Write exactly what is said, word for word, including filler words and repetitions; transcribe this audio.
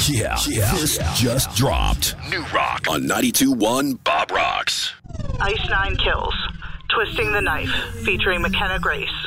Yeah, yeah. This yeah. just dropped. New Rock on ninety-two point one Bob Rocks. Ice Nine Kills, Twisting the Knife, featuring McKenna Grace.